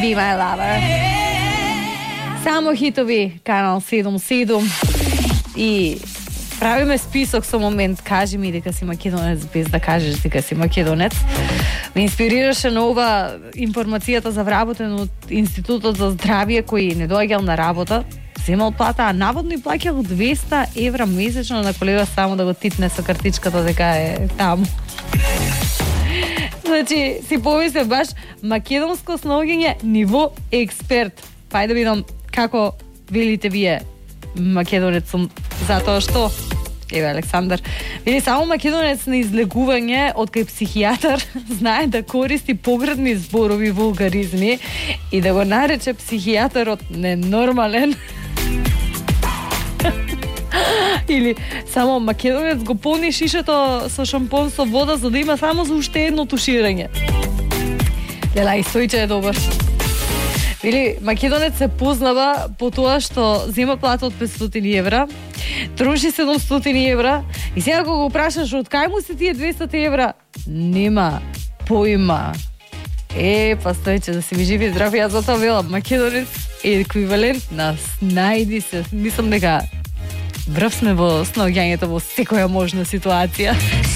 Be My Lover. Само хитови, Канал 77. И правиме список со момент кажи ми дека си македонец без да кажеш дека си македонец. Ме инспирираше на ова информацијата за вработен од Институтот за здравје кој не доаѓал на работа, земал плата, а наводно и плаќал 200 евра месечно на колега само да го титне со картичката дека е таму. Значи, си помисле баш македонско снаоѓање ниво експерт. Пај да видам како велите вие македонец сум, затоа што еве Александар вели само македонец на излегување од кај психијатар знае да користи погредни зборови, вулгаризми и да го нарече психијатарот ненормален. Или само македонец го полни шишето со шампон со вода за да има само за уште едно туширање. Лела и Стојче е добар. Вели, македонец се познава по тоа што зема плата од 500 евра, троши 700 евра и сега кога го прашаш од кај му се тие 200 евра, нема поима. Па Стојче, да си ми живи здрав, јас затоа велам, македонец е еквивалент на снајди се. Мислам дека брав сме во снаоѓањето во секоја можна ситуација.